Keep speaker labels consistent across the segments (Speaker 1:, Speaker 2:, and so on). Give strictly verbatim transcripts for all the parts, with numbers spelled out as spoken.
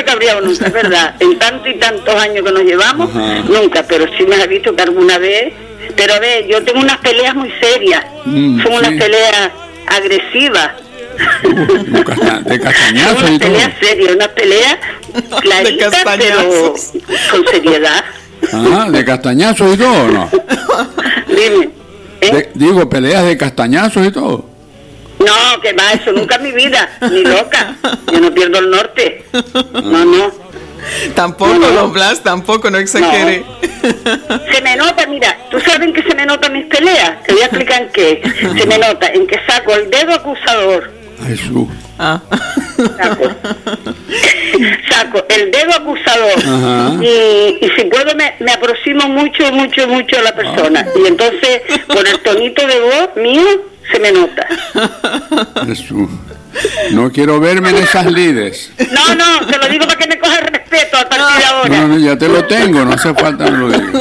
Speaker 1: cabreado nunca, es verdad. En tantos y tantos años que nos llevamos, ajá, nunca, pero sí me has visto que alguna vez. Pero a ver, yo tengo unas peleas muy serias. Mm, Son sí. unas peleas agresivas.
Speaker 2: Uh, de castañazos
Speaker 1: Son
Speaker 2: y
Speaker 1: unas
Speaker 2: todo.
Speaker 1: peleas serias, unas peleas claritas, pero con seriedad.
Speaker 2: Ah, ¿de castañazos y todo o no?
Speaker 1: Dime. ¿Eh?
Speaker 2: De, digo, peleas de castañazos y todo.
Speaker 1: No, que va, eso nunca en mi vida, ni loca. Yo no pierdo el norte. No, no.
Speaker 3: Tampoco, no, no. Don Blas, tampoco, no exagere.
Speaker 1: No. Se me nota, mira, ¿tú sabes en qué se me nota mis peleas? Te voy a explicar en qué. Se me nota en que saco el dedo acusador.
Speaker 2: Jesús.
Speaker 3: Ah.
Speaker 1: Saco. Saco el dedo acusador y, y si puedo me, me aproximo mucho, mucho, mucho a la persona. Ah. Y entonces, con el tonito de voz mío, se me nota.
Speaker 2: Jesús. No quiero verme en esas lides.
Speaker 1: No, no, te lo digo para que me cojas respeto a partir de ahora.
Speaker 2: No, no, ya te lo tengo, no hace falta me lo digas.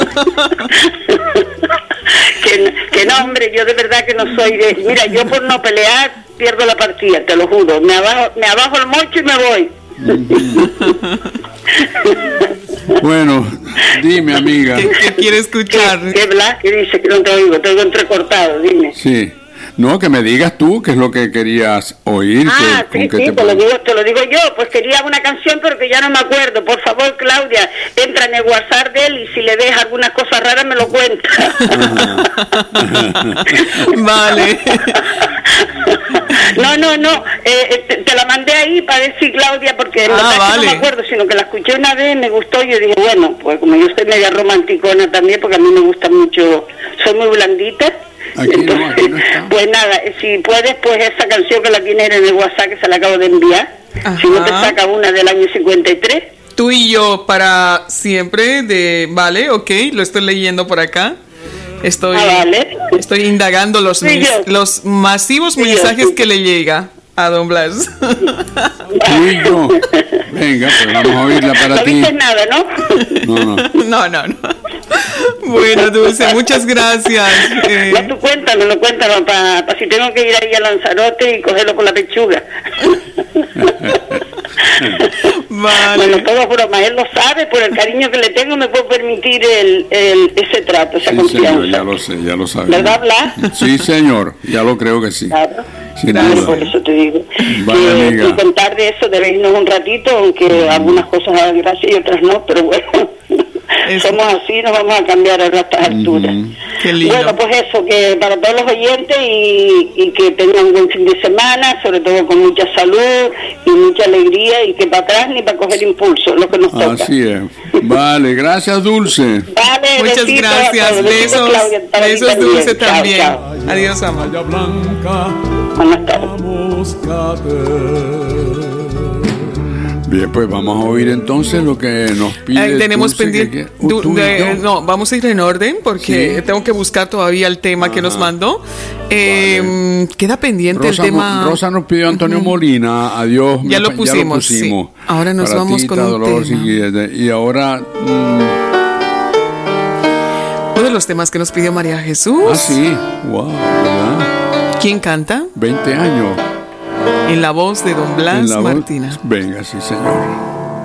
Speaker 1: que, que no, hombre, yo de verdad que no soy de... Mira, yo por no pelear pierdo la partida, te lo juro. Me abajo, me abajo el mocho y me voy.
Speaker 2: Bueno, dime, amiga.
Speaker 3: ¿Qué, qué quiere escuchar?
Speaker 1: ¿Qué, qué Blas? ¿Qué dice? Que no te oigo, te oigo entrecortado, dime.
Speaker 2: Sí. No, que me digas tú qué es lo que querías oír.
Speaker 1: Ah,
Speaker 2: que,
Speaker 1: sí,
Speaker 2: con
Speaker 1: sí,
Speaker 2: te,
Speaker 1: te, lo digo, te lo digo yo. Pues quería una canción, pero que ya no me acuerdo. Por favor, Claudia, entra en el WhatsApp de él y si le ves algunas cosas raras me lo cuenta.
Speaker 3: Vale.
Speaker 1: No, no, no. Eh, te, te la mandé ahí para decir Claudia, porque en
Speaker 3: ah,
Speaker 1: verdad
Speaker 3: vale.
Speaker 1: que no me acuerdo, sino que la escuché una vez, me gustó y yo dije, bueno, pues como yo soy media romanticona también, porque a mí me gusta mucho, soy muy blandita.
Speaker 2: Aquí
Speaker 1: Entonces,
Speaker 2: no, aquí no está.
Speaker 1: Pues nada, si puedes, pues esa canción que la tienes en el WhatsApp que se la acabo de enviar. Ajá. Si no te saca una del año cincuenta y tres.
Speaker 3: Tú y yo para siempre de... Vale, ok, lo estoy leyendo por acá. Estoy,
Speaker 1: ah, vale.
Speaker 3: estoy indagando los, mis, los masivos sí, mensajes sí. que le llega a Don Blas.
Speaker 2: Tú y yo. Venga, pues vamos a oírla para
Speaker 1: no
Speaker 2: ti.
Speaker 1: No dices nada, ¿no?
Speaker 2: No, no.
Speaker 3: No, no, no. Bueno, Dulce, muchas gracias.
Speaker 1: Eh... No, tú cuéntamelo, cuéntalo, para pa si tengo que ir ahí a Lanzarote y cogerlo con la pechuga.
Speaker 3: Vale.
Speaker 1: Bueno, todo broma, él lo sabe, por el cariño que le tengo me puedo permitir el, el, ese trato, esa
Speaker 2: sí,
Speaker 1: confianza.
Speaker 2: Señor, ya lo sé, ya lo sabe.
Speaker 1: ¿Verdad, Blas?
Speaker 2: Sí, señor, ya lo creo que sí.
Speaker 1: Claro.
Speaker 2: Sin
Speaker 1: claro,
Speaker 2: duda.
Speaker 1: por eso te digo.
Speaker 2: Vale,
Speaker 1: que, y contar de eso, de reírnos un ratito, aunque mm. algunas cosas dan gracia y otras no, pero bueno. Es... Somos así, nos vamos a cambiar a estas alturas.
Speaker 3: Mm-hmm. Qué lindo.
Speaker 1: Bueno, pues eso, que para todos los oyentes y, y que tengan un buen fin de semana, sobre todo con mucha salud y mucha alegría y que para atrás ni para coger impulso, lo que nos toca.
Speaker 2: Así es. Vale, gracias, Dulce.
Speaker 1: Vale,
Speaker 3: muchas
Speaker 1: besitos,
Speaker 3: gracias. Besos,
Speaker 1: Claudia,
Speaker 3: besos, Dulce también.
Speaker 1: Chao, chao.
Speaker 3: Adiós, amor.
Speaker 1: Buenas tardes.
Speaker 2: Bien, pues vamos a oír entonces lo que nos pide.
Speaker 3: Eh, tenemos
Speaker 2: Dulce,
Speaker 3: pendiente.
Speaker 2: Que, que, uh,
Speaker 3: du, de, no, vamos a ir en orden porque sí. tengo que buscar todavía el tema Ajá. que nos mandó. Eh, vale. Queda pendiente
Speaker 2: Rosa,
Speaker 3: el tema.
Speaker 2: Rosa nos pidió Antonio uh-huh. Molina. Adiós.
Speaker 3: Ya lo pusimos. Ya lo pusimos. Sí. Ahora nos
Speaker 2: Para
Speaker 3: vamos
Speaker 2: tita,
Speaker 3: con un
Speaker 2: Dolores
Speaker 3: tema.
Speaker 2: Y, y ahora. Mmm,
Speaker 3: uno de los temas que nos pidió María Jesús.
Speaker 2: Ah, sí. Wow, ¿verdad?
Speaker 3: ¿Quién canta?
Speaker 2: veinte años.
Speaker 3: En la voz de Don Blas Martina.
Speaker 2: Voz, venga, sí, señor.